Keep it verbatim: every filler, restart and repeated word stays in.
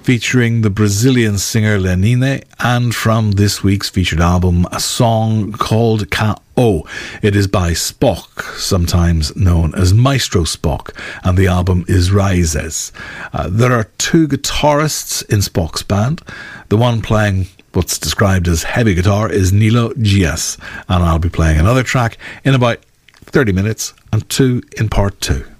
featuring the Brazilian singer Lenine, and from this week's featured album, a song called K O. It is by Spock, sometimes known as Maestro Spock, and the album is Raízes. Uh, there are two guitarists in Spock's band. The one playing what's described as heavy guitar is Nilo Dias, and I'll be playing another track in about thirty minutes and two in part two.